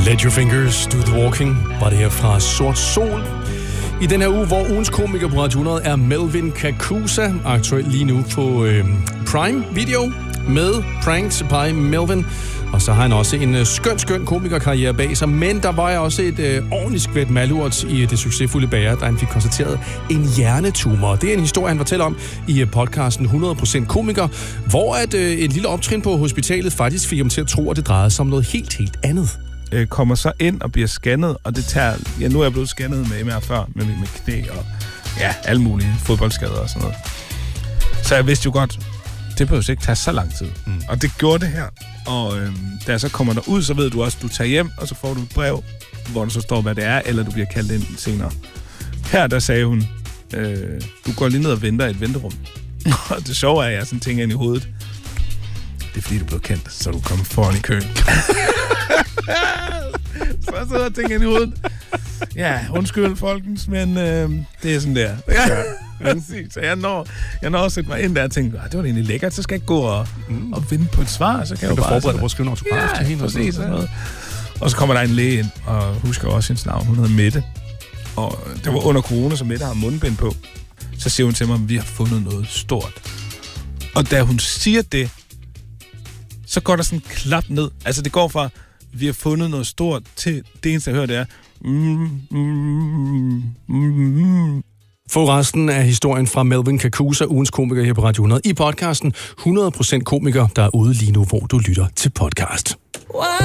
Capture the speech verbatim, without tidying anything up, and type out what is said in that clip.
Let your fingers do the walking, var det her fra Sort Sol. I den her uge, hvor ugens komiker på Radio hundrede er Melvin Kakusa, aktuel lige nu på øh, Prime Video med Pranks by Melvin. Og så har han også en øh, skøn, skøn komikerkarriere bag sig, men der var også et øh, ordentligt skvæt malurt i det succesfulde bager, da han fik konstateret en hjernetumor. Det er en historie, han fortæller om i podcasten hundrede procent komiker, hvor at, øh, et lille optrin på hospitalet faktisk fik ham til at tro, at det drejede sig om noget helt, helt andet. Øh, kommer så ind og bliver scannet, og det tager... Ja, nu er jeg blevet scannet med M R før, med mit knæ og ja, alle mulige fodboldskader og sådan noget. Så jeg vidste jo godt, det behøver ikke tage så lang tid. Mm. Og det gjorde det her. Og øh, da jeg så kommer der ud, så ved du også, at du tager hjem, og så får du et brev, hvor der så står, hvad det er, eller du bliver kaldt ind senere. Her, der sagde hun, øh, du går lige ned og venter i et venterum. Og det sjove er, at jeg sådan tænker ind i hovedet. Det er fordi, du er blevet kendt, så du kommer foran i køen. Så jeg sidder og tænker ind i hovedet. Ja, undskyld, folkens, men øh, det er sådan der. Ja. Så jeg når, jeg når at sætte mig ind der og tænke, det var da egentlig lækkert, så skal jeg ikke gå og, mm. og vente på et svar, så kan jeg jo bare... forberede dig på at skrive en autograf ja, til hende. Præcis, og, noget. Og så kommer der en læge ind, og husker også hendes navn, hun hedder Mette. Og det var under corona, så Mette har mundbind på. Så siger hun til mig, at vi har fundet noget stort. Og da hun siger det, så går der sådan en klap ned. Altså det går fra, vi har fundet noget stort, til det eneste jeg hører, det er... Mm, mm, mm. Få resten af historien fra Melvin Kakusa, ugens komiker her på Radio hundrede, i podcasten hundrede procent komiker, der er ude lige nu, hvor du lytter til podcast.